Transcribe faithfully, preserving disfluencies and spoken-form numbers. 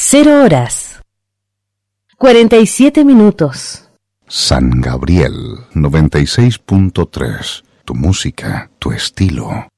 Cero horas. Cuarenta y siete minutos. San Gabriel noventa y seis punto tres. Tu música, tu estilo.